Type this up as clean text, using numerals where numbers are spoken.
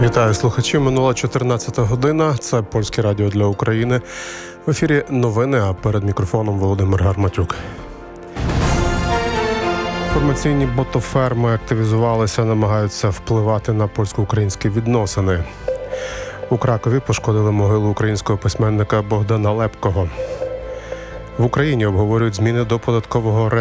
Вітаю слухачів. Минула 14 година. Це Польське радіо для України. В ефірі новини, а перед мікрофоном Володимир Гарматюк. Інформаційні ботоферми активізувалися, намагаються впливати на польсько-українські відносини. У Кракові пошкодили могилу українського письменника Богдана Лепкого. В Україні обговорюють зміни до податкового